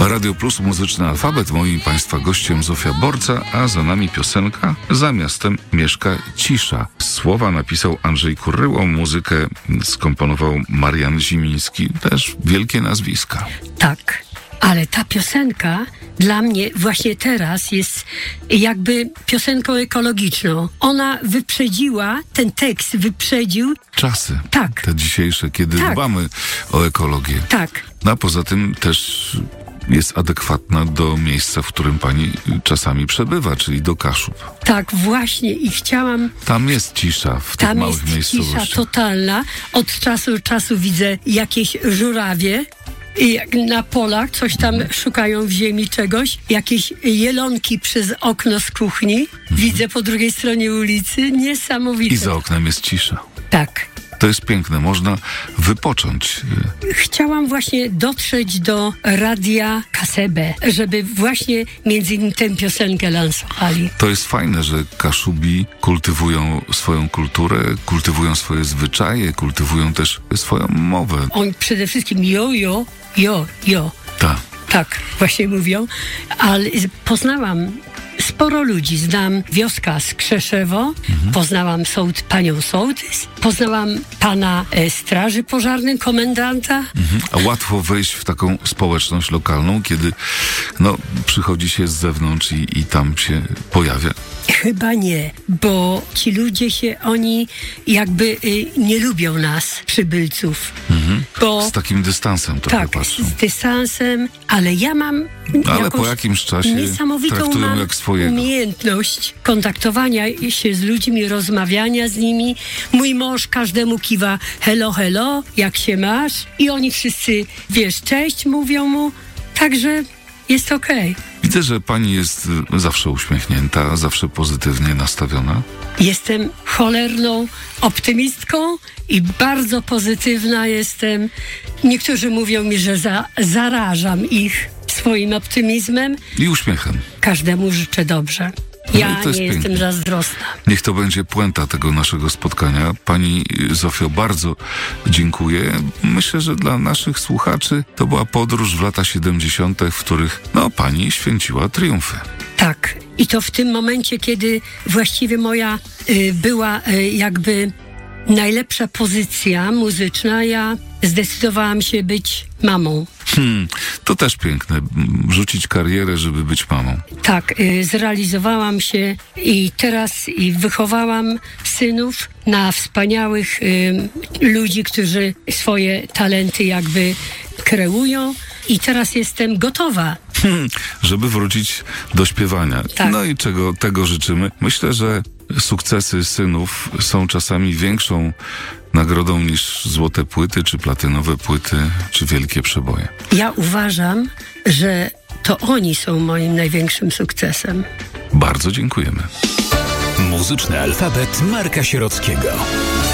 Radio Plus, Muzyczny Alfabet. Moim Państwa gościem Zofia Borca, a za nami piosenka Za miastem mieszka cisza. Słowa napisał Andrzej Kurryło, muzykę skomponował Marian Zimiński. Też wielkie nazwiska. Tak, ale ta piosenka dla mnie właśnie teraz jest jakby piosenką ekologiczną. Ona wyprzedziła, ten tekst wyprzedził Czasy. Tak. Te dzisiejsze, kiedy dbamy o ekologię. Tak. No, a poza tym też jest adekwatna do miejsca, w którym pani czasami przebywa, czyli do Kaszub. Tak, właśnie i chciałam... Tam jest cisza w tych małych miejscowościach. Tam jest cisza totalna. Od czasu do czasu widzę jakieś żurawie, i jak na polach coś tam szukają w ziemi czegoś, jakieś jelonki przez okno z kuchni. Widzę po drugiej stronie ulicy. Niesamowite. I za oknem jest cisza. Tak. To jest piękne, można wypocząć. Chciałam właśnie dotrzeć do radia Kasebe, żeby właśnie między innymi tę piosenkę lansowali. To jest fajne, że Kaszubi kultywują swoją kulturę, kultywują swoje zwyczaje, kultywują też swoją mowę. Oni przede wszystkim jo. Tak. Tak, właśnie mówią, ale poznałam sporo ludzi. Znam wioska z Krzeszewo, poznałam panią sołtys, poznałam pana straży pożarnej, komendanta. A łatwo wejść w taką społeczność lokalną, kiedy przychodzi się z zewnątrz i tam się pojawia? Chyba nie, bo ci ludzie oni jakby nie lubią nas, przybylców. Bo, z takim dystansem trochę patrzą. Tak, z dystansem, ale ja mam ale po jakimś czasie niesamowitą traktują jak swojego. Umiejętność kontaktowania się z ludźmi, rozmawiania z nimi. Mój mąż każdemu kiwa hello, jak się masz? I oni wszyscy, cześć, mówią mu, także jest okej. Widzę, że pani jest zawsze uśmiechnięta, zawsze pozytywnie nastawiona. Jestem cholerną optymistką i bardzo pozytywna jestem. Niektórzy mówią mi, że zarażam ich swoim optymizmem. I uśmiechem. Każdemu życzę dobrze. Ja nie jestem zazdrosna. Niech to będzie puenta tego naszego spotkania. Pani Zofio, bardzo dziękuję. Myślę, że dla naszych słuchaczy to była podróż w lata 70., w których pani święciła triumfy. Tak. I to w tym momencie, kiedy właściwie moja była jakby najlepsza pozycja muzyczna, ja zdecydowałam się być mamą. To też piękne. Rzucić karierę, żeby być mamą. Tak, zrealizowałam się i teraz wychowałam synów na wspaniałych ludzi, którzy swoje talenty jakby kreują i teraz jestem gotowa. Żeby wrócić do śpiewania. Tak. No i tego życzymy. Myślę, że sukcesy synów są czasami większą nagrodą niż złote płyty, czy platynowe płyty, czy wielkie przeboje. Ja uważam, że to oni są moim największym sukcesem. Bardzo dziękujemy. Muzyczny alfabet Marka Sierockiego.